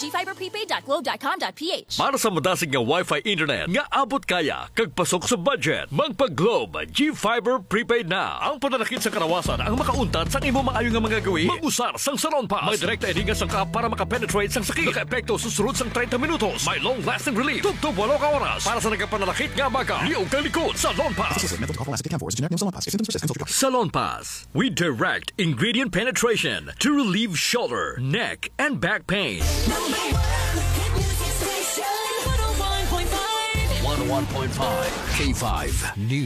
gfiberprepaid.globe.com.ph. Para sa madasig nga Wi-Fi internet nga abot kaya kag pasok sa budget, magpa-Globe G-Fiber Prepaid na. Ang pananakit sa karawasan ang makauntat sa imo maayo nga mga gawin. Mag-usar sang Salon Pass. May direkta edinga sang ka para makapenetrate sang sakit. Naka-epekto susunod sang 30 minutos. May long-lasting relief. Tugtog 8 ka oras. Para sa nagkapananakit nga baka. Liog kang likod. Salon Pass. Salon Pass. We direct ingredient penetration to relieve shoulder, neck, and back pain. 101.5 K5 News.